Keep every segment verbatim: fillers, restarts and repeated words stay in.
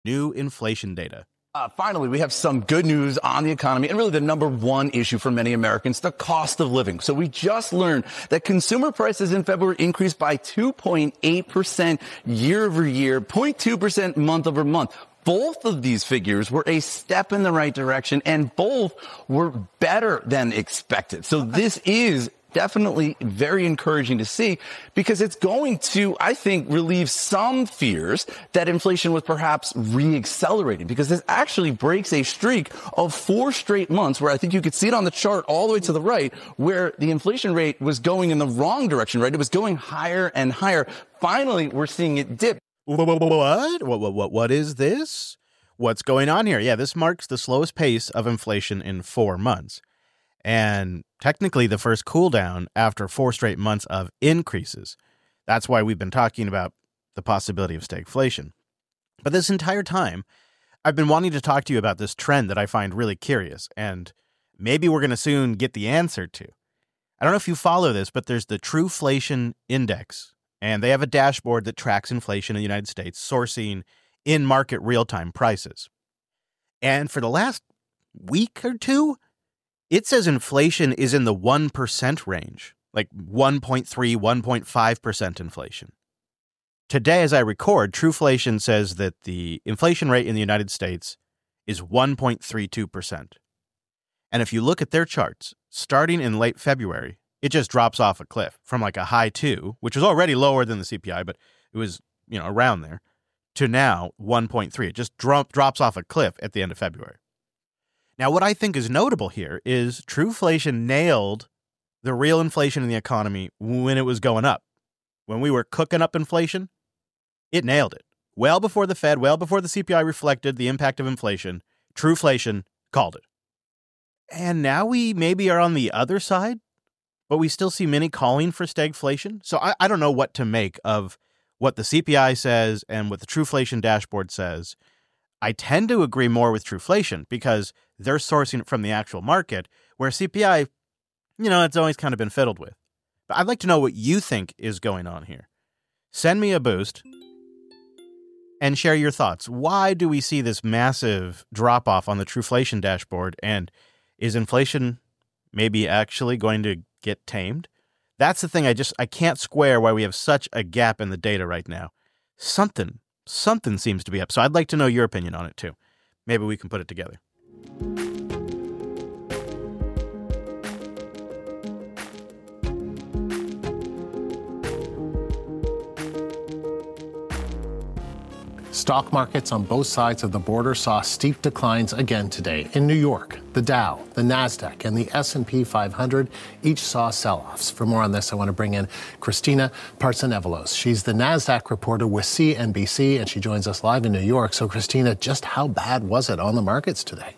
New inflation data. Uh, finally, we have some good news on the economy and really the number one issue for many Americans, the cost of living. So we just learned that consumer prices in February increased by two point eight percent year over year, zero point two percent month over month. Both of these figures were a step in the right direction, and both were better than expected. So this is definitely very encouraging to see, because it's going to, I think, relieve some fears that inflation was perhaps re-accelerating, because this actually breaks a streak of four straight months where I think you could see it on the chart all the way to the right, where the inflation rate was going in the wrong direction, right? It was going higher and higher. Finally, we're seeing it dip. What? What, what, what, what is this? What's going on here? Yeah, this marks the slowest pace of inflation in four months. And technically the first cool down after four straight months of increases. That's why we've been talking about the possibility of stagflation. But this entire time, I've been wanting to talk to you about this trend that I find really curious, and maybe we're going to soon get the answer to. I don't know if you follow this, but there's the Truflation Index, and they have a dashboard that tracks inflation in the United States, sourcing in-market real-time prices. And for the last week or two, it says inflation is in the one percent range, like one point three, one point five percent inflation. Today, as I record, Truflation says that the inflation rate in the United States is one point three two percent. And if you look at their charts, starting in late February, it just drops off a cliff from like a high two, which was already lower than the C P I, but it was, you know, around there, to now one point three. It just drop, drops off a cliff at the end of February. Now, what I think is notable here is Truflation nailed the real inflation in the economy when it was going up. When we were cooking up inflation, it nailed it. Well before the Fed, well before the C P I reflected the impact of inflation, Truflation called it. And now we maybe are on the other side, but we still see many calling for stagflation. So I, I don't know what to make of what the C P I says and what the Truflation dashboard says. I tend to agree more with Truflation because they're sourcing it from the actual market, where C P I, you know, it's always kind of been fiddled with. But I'd like to know what you think is going on here. Send me a boost and share your thoughts. Why do we see this massive drop-off on the Truflation dashboard, and is inflation maybe actually going to get tamed? That's the thing I just, I can't square why we have such a gap in the data right now. Something, something seems to be up. So I'd like to know your opinion on it too. Maybe we can put it together. Stock markets on both sides of the border saw steep declines again today. In New York, the Dow, the Nasdaq, and the S and P five hundred each saw sell-offs. For more on this, I want to bring in Christina Partsinevelos. She's the Nasdaq reporter with C N B C, and she joins us live in New York. So, Christina, just how bad was it on the markets today?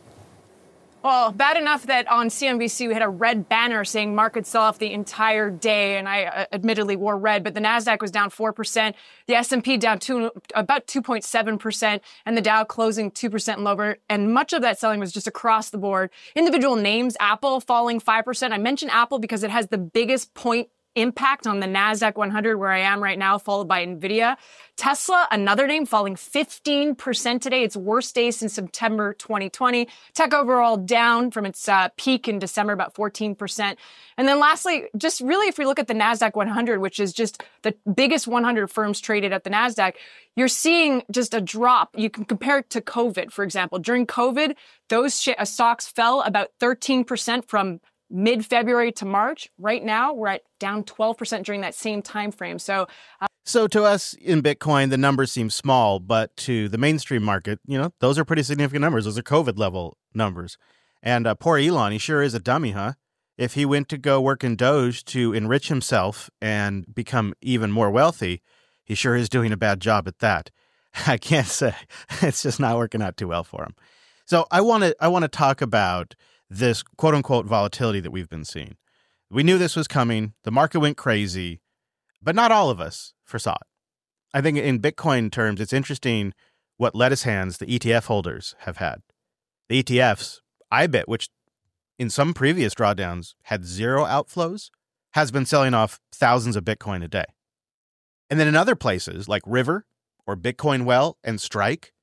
Well, bad enough that on C N B C we had a red banner saying markets sell off the entire day, and I uh, admittedly wore red, but the Nasdaq was down four percent, the S and P down two, about two point seven percent, and the Dow closing two percent lower, and much of that selling was just across the board. Individual names, Apple falling five percent. I mentioned Apple because it has the biggest point impact on the Nasdaq one hundred, where I am right now, followed by NVIDIA. Tesla, another name, falling fifteen percent today. Its worst day since September twenty twenty. Tech overall down from its uh, peak in December, about fourteen percent. And then lastly, just really if we look at the Nasdaq one hundred, which is just the biggest one hundred firms traded at the Nasdaq, you're seeing just a drop. You can compare it to COVID, for example. During COVID, those sh- uh, stocks fell about thirteen percent from mid-February to March. Right now, we're at down twelve percent during that same time frame. So, uh, so to us in Bitcoin, the numbers seem small, but to the mainstream market, you know, those are pretty significant numbers. Those are COVID level numbers. And uh, poor Elon, he sure is a dummy, huh? If he went to go work in Doge to enrich himself and become even more wealthy, he sure is doing a bad job at that. I can't say. It's just not working out too well for him. So I want to I want to talk about this quote-unquote volatility that we've been seeing. We knew this was coming. The market went crazy, but not all of us foresaw it. I think in Bitcoin terms, it's interesting what lettuce hands the E T F holders have had. The E T Fs, I bet, which in some previous drawdowns had zero outflows, has been selling off thousands of Bitcoin a day. And then in other places like River or Bitcoin Well and Strike,